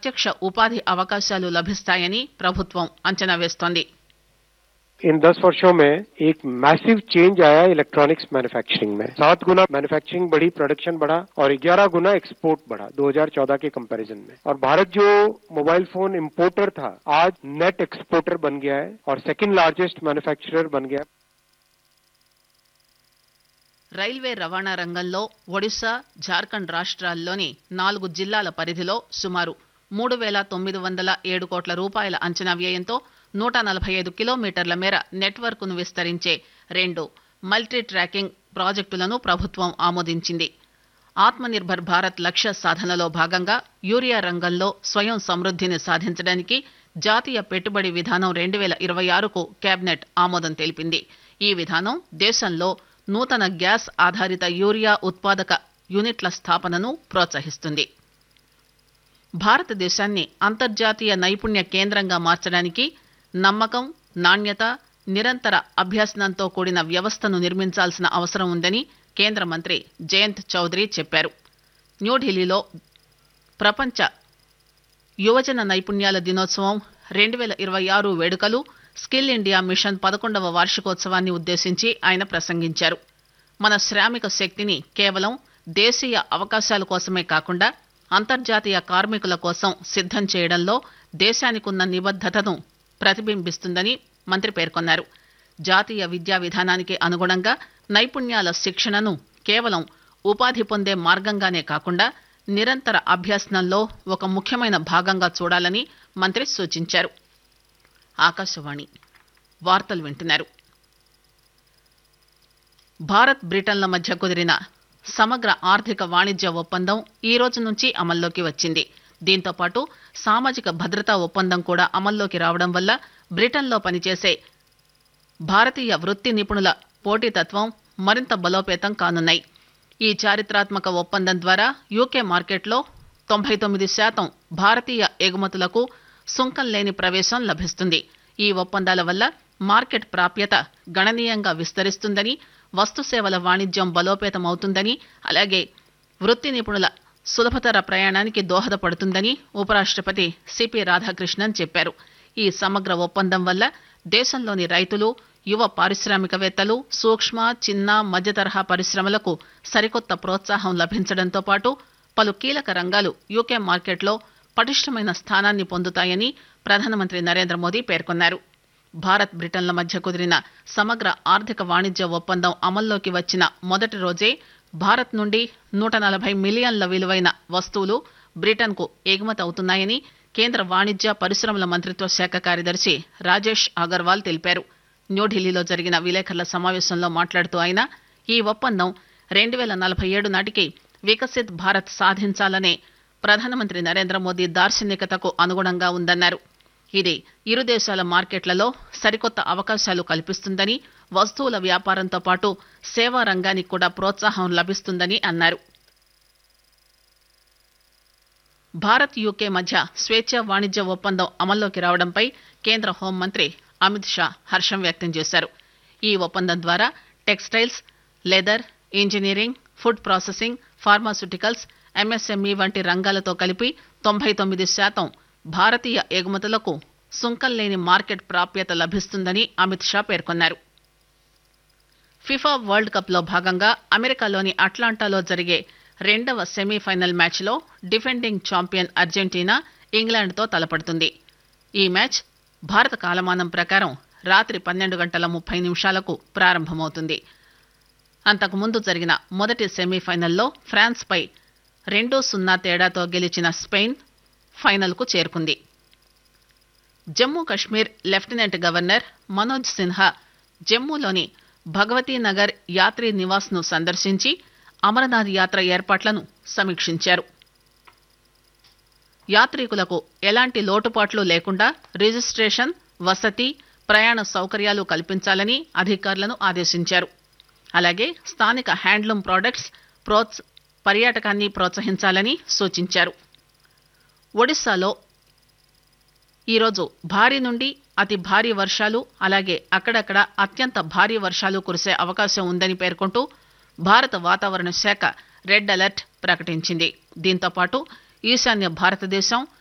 ప్రత్యక్ష ఉపాధి అవకాశాలు లభిస్తాయని ప్రభుత్వం అంచనా వేస్తోంది. इन 10 वर्षों में एक मैसिव चेंज आया इलेक्ट्रॉनिक्स मैन्युफैक्चरिंग में। 7 गुना मैन्युफैक्चरिंग बढ़ी, प्रोडक्शन बढ़ा और 11 गुना एक्सपोर्ट बढ़ा 2014 के कंपैरिजन में। और भारत जो मोबाइल फोन इंपोर्टर था आज नेट एक्सपोर्टर बन गया है और सेकंड लार्जेस्ट मैन्युफैक्चरर बन गया है। రైల్వే రవాణా రంగంలో ఒడిశా, జార్ఖండ్ రాష్ట్రాల్లోని 4 జిల్లాల పరిధిలో సుమారు 3,907 కోట్ల రూపాయల అంచనా వ్యయంతో 145 కిలోమీటర్ల మేర నెట్వర్క్ను విస్తరించే 2 మల్టీ ట్రాకింగ్ ప్రాజెక్టులను ప్రభుత్వం ఆమోదించింది. ఆత్మనిర్భర్ భారత్ లక్ష్య సాధనలో భాగంగా యూరియా రంగంలో స్వయం సమృద్ధిని సాధించడానికి జాతీయ పెట్టుబడి విధానం 2026కు కేబినెట్ ఆమోదం తెలిపింది. ఈ విధానం దేశంలో నూతన గ్యాస్ ఆధారిత యూరియా ఉత్పాదక యూనిట్ల స్థాపనను ప్రోత్సహిస్తుంది. భారతదేశాన్ని అంతర్జాతీయ నైపుణ్య కేంద్రంగా మార్చడానికి నమ్మకం, నాణ్యత, నిరంతర అభ్యసనంతో కూడిన వ్యవస్థను నిర్మించాల్సిన అవసరం ఉందని కేంద్ర మంత్రి జయంత్ చౌదరి చెప్పారు. న్యూఢిల్లీలో ప్రపంచ యువజన నైపుణ్యాల దినోత్సవం 2026 వేడుకలు, స్కిల్ ఇండియా మిషన్ 11వ వార్షికోత్సవాన్ని ఉద్దేశించి ఆయన ప్రసంగించారు. మన శ్రామిక శక్తిని కేవలం దేశీయ అవకాశాల కోసమే కాకుండా అంతర్జాతీయ కార్మికుల కోసం సిద్ధం చేయడంలో దేశానికున్న నిబద్ధతను ప్రతిబింబిస్తుందని మంత్రి పేర్కొన్నారు. జాతీయ విద్యా విధానానికి అనుగుణంగా నైపుణ్యాల శిక్షణను కేవలం ఉపాధి పొందే మార్గంగానే కాకుండా నిరంతర అభ్యసనంలో ఒక ముఖ్యమైన భాగంగా చూడాలని మంత్రి సూచించారు. ఆకాశవాణి వార్తలు వింటున్నారు. భారత్ బ్రిటన్ల మధ్య కుదిరిన సమగ్ర ఆర్థిక వాణిజ్య ఒప్పందం ఈ రోజు నుంచి అమల్లోకి వచ్చింది. దీంతో పాటు సామాజిక భద్రతా ఒప్పందం కూడా అమల్లోకి రావడం వల్ల బ్రిటన్లో పనిచేసే భారతీయ వృత్తి నిపుణుల పోటీతత్వం మరింత బలోపేతం కానున్నాయి. ఈ చారిత్రాత్మక ఒప్పందం ద్వారా యూకే మార్కెట్లో 99% భారతీయ ఎగుమతులకు సుంకం లేని ప్రవేశం లభిస్తుంది. ఈ ఒప్పందాల వల్ల మార్కెట్ ప్రాప్యత గణనీయంగా విస్తరిస్తుందని, వస్తుసేవల వాణిజ్యం బలోపేతమవుతుందని, అలాగే వృత్తి నిపుణుల సులభతర ప్రయాణానికి దోహదపడుతుందని ఉపరాష్ట్రపతి సిపి రాధాకృష్ణన్ చెప్పారు. ఈ సమగ్ర ఒప్పందం వల్ల దేశంలోని రైతులు, యువ పారిశ్రామికవేత్తలు, సూక్ష్మ, చిన్న, మధ్యతరహా పరిశ్రమలకు సరికొత్త ప్రోత్సాహం లభించడంతో పాటు పలు కీలక రంగాలు యూకే మార్కెట్లో పటిష్టమైన స్థానాన్ని పొందుతాయని ప్రధానమంత్రి నరేంద్ర మోదీ పేర్కొన్నారు. భారత్ బ్రిటన్ల మధ్య కుదిరిన సమగ్ర ఆర్థిక వాణిజ్య ఒప్పందం అమల్లోకి వచ్చిన మొదటి రోజే భారత్ నుండి 140 మిలియన్ల విలువైన వస్తువులు బ్రిటన్కు ఎగుమతి అవుతున్నాయని కేంద్ర వాణిజ్య పరిశ్రమల మంత్రిత్వ శాఖ కార్యదర్శి రాజేష్ అగర్వాల్ తెలిపారు. న్యూఢిల్లీలో జరిగిన విలేకరుల సమావేశంలో మాట్లాడుతూ ఆయన ఈ ఒప్పందం 2047 నాటికి వికసిత్ భారత్ సాధించాలనే ప్రధానమంత్రి నరేంద్ర మోదీ దార్శనికతకు అనుగుణంగా ఉందన్నారు. ఇది ఇరు దేశాల మార్కెట్లలో సరికొత్త అవకాశాలు కల్పిస్తుందని, వస్తువుల వ్యాపారంతో పాటు సేవా రంగానికి కూడా ప్రోత్సాహం లభిస్తుందని అన్నారు. భారత్ యూకే మధ్య స్వేచ్ఛ వాణిజ్య ఒప్పందం అమల్లోకి రావడంపై కేంద్ర హోంమంత్రి అమిత్ షా హర్షం వ్యక్తం చేశారు. ఈ ఒప్పందం ద్వారా textiles, leather, engineering, food processing, pharmaceuticals, MSME వంటి రంగాలతో కలిపి 99% భారతీయ ఎగుమతులకు సుంకం లేని మార్కెట్ ప్రాప్యత లభిస్తుందని అమిత్ షా పేర్కొన్నారు. ఫిఫా వరల్డ్ కప్లో భాగంగా అమెరికాలోని అట్లాంటాలో జరిగే 2వ సెమీఫైనల్ మ్యాచ్లో డిఫెండింగ్ ఛాంపియన్ అర్జెంటీనా ఇంగ్లాండ్తో తలపడుతుంది. ఈ మ్యాచ్ భారత కాలమానం ప్రకారం రాత్రి 12:30 ప్రారంభమవుతుంది. అంతకుముందు జరిగిన మొదటి సెమీఫైనల్లో ఫ్రాన్స్పై 2-0 తేడాతో గెలిచిన స్పెయిన్ ఫైనల్కు చేరుకుంది. జమ్మూ కశ్మీర్ లెఫ్టినెంట్ గవర్నర్ మనోజ్ సిన్హా జమ్మూలోని భగవతీ నగర్ యాత్రీ నివాస్ను సందర్శించి అమరనాథ్ యాత్ర ఏర్పాట్లను సమీక్షించారు. యాత్రికులకు ఎలాంటి లోటుపాట్లు లేకుండా రిజిస్ట్రేషన్, వసతి, ప్రయాణ సౌకర్యాలు కల్పించాలని అధికారులను ఆదేశించారు. అలాగే స్థానిక హ్యాండ్లూమ్ ప్రొడక్ట్స్ పర్యాటకాన్ని ప్రోత్సహించాలని సూచించారు. ఒడిశాలో ఈరోజు భారీ నుండి అతి భారీ వర్షాలు, అలాగే అక్కడక్కడ అత్యంత భారీ వర్షాలు కురిసే అవకాశం ఉందని పేర్కొంటూ భారత వాతావరణ శాఖ రెడ్ అలర్ట్ ప్రకటించింది. దీంతో పాటు ఈశాన్య భారతదేశం,